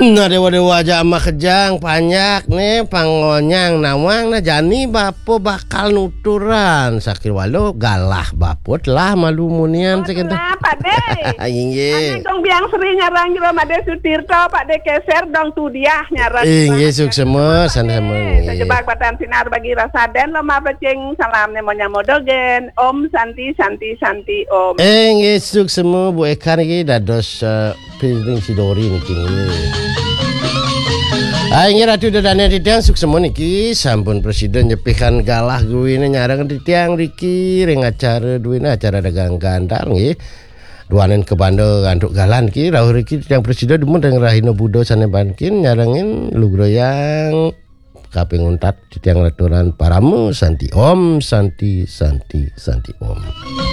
Nah dewa-dewa aja ama kejang banyak nih pangonyang nawang na jani bapo bakal nuturan sakit walau galah bapot lah malu munian cek ente. Pak De. Inggih. Dong biang sering nyarang jero Made Sutirto Pak De keser dong tu dia nyarang. Inggih suksema sama. Sejebak batan sinar bagi rasaden lo ma beceng salam nemonya modogen Om Santi Om. Inggih suksema Bu Eka niki dados piring sidori niki. Akhirnya Ratu Dadane di tiang suksema niki sampun presiden nyepikan galah guwine nyarang di tiang riki ring acara duwine acara dagang gandar nggih. Duanen ke Bandung anduk galan ki rawuh riki tiang presiden demen dengan Rahino Budo sanembankin nyarangin lugroyang kaping untat di tiang restoran Paramu Santi Om.